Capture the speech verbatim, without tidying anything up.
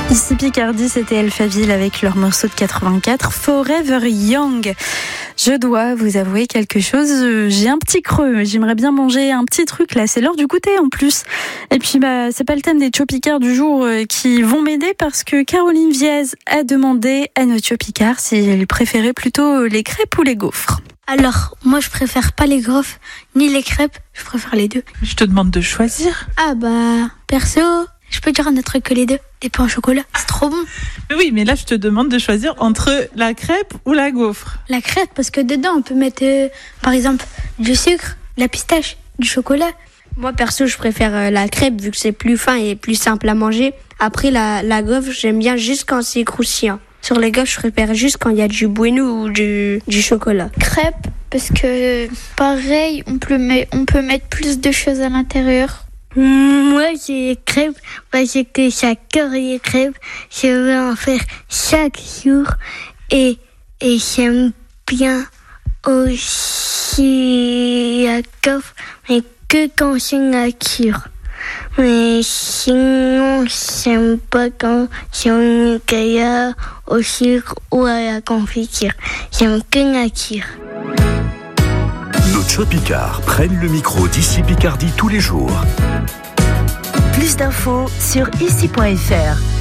Ici Picardie, c'était Alphaville avec leur morceau de quatre-vingt-quatre, Forever Young. Je dois vous avouer quelque chose, j'ai un petit creux, j'aimerais bien manger un petit truc là, c'est l'heure du goûter en plus. Et puis bah c'est pas le thème des Tchopicards du jour qui vont m'aider parce que Caroline Viez a demandé à nos Tchopicards s'ils préféraient plutôt les crêpes ou les gaufres. Alors, moi je préfère pas les gaufres ni les crêpes, je préfère les deux. Je te demande de choisir. Ah bah, perso, je peux dire un autre truc que les deux. Les pains au chocolat, c'est trop bon. Mais oui, mais là je te demande de choisir entre la crêpe ou la gaufre. La crêpe, parce que dedans on peut mettre euh, par exemple du sucre, de la pistache, du chocolat. Moi perso je préfère euh, la crêpe vu que c'est plus fin et plus simple à manger. Après la, la gaufre j'aime bien juste quand c'est croustillant. Sur les gaufres je préfère juste quand il y a du bueno ou du, du chocolat. Crêpe, parce que pareil on peut, met, on peut mettre plus de choses à l'intérieur. Moi, j'ai les crêpes parce que j'adore les crêpes. Je veux en faire chaque jour. Et, et j'aime bien aussi la gaufre, mais que quand c'est nature. Mais sinon, j'aime pas quand c'est au Nutella, au sucre ou à la confiture. J'aime que nature. Nos Tchopicards prennent le micro d'Ici Picardie tous les jours. Plus d'infos sur ici point f r.